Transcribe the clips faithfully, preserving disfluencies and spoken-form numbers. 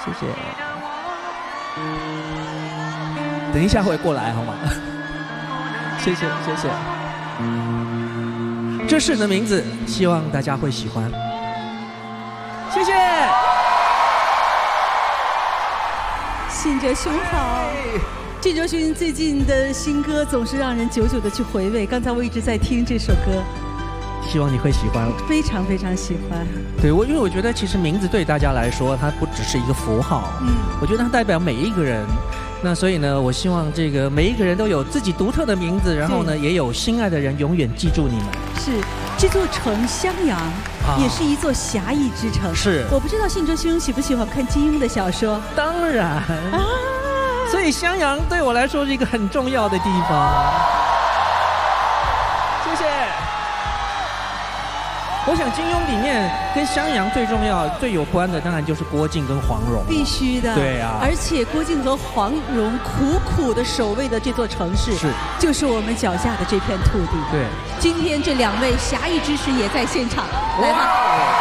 谢谢。等一下会过来好吗？谢谢谢谢。这是你的名字，希望大家会喜欢。谢谢。 信哲兄好。信哲兄最近的新歌总是让人久久的去回味。刚才我一直在听这首歌， 希望你会喜欢， 非常非常喜欢。 对我，因为我觉得其实名字对大家来说，它不只是一个符号，嗯，我觉得它代表每一个人。那所以呢，我希望这个每一个人都有自己独特的名字，然后呢，也有心爱的人永远记住你们。 是，这座城襄阳、啊、也是一座侠义之城。 是，我不知道信哲兄喜不喜欢看金庸的小说？ 当然啊。所以襄阳对我来说是一个很重要的地方。谢谢。我想金庸里面跟襄阳最重要、最有关的，当然就是郭靖跟黄蓉。 必须的。 对啊。 而且郭靖和黄蓉苦苦的守卫的这座城市， 是， 就是我们脚下的这片土地。 对。 今天这两位侠义之士也在现场，来吧。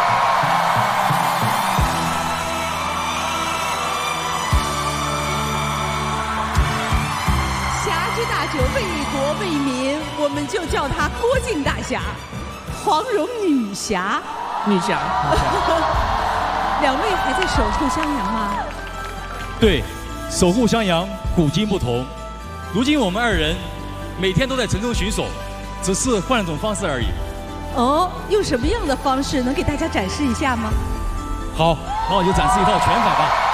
大酒为国为民，我们就叫他郭靖大侠，黄蓉女侠。 女侠。 两位还在守护襄阳吗？ 对，守护襄阳，古今不同。如今我们二人每天都在城中巡守，只是换了种方式而已。 哦，用什么样的方式能给大家展示一下吗？ 好，那我就展示一套拳法吧。